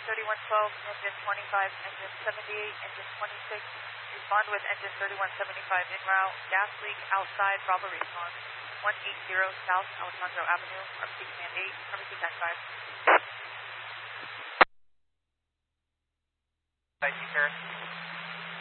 engine 3112, engine 25, engine 78, engine 26. Respond with engine 3175 en route. Gas leak outside, Bravo response. 180 South Alejandro Avenue, RPC Command 8, RPC Tech 5. Thank you, sir.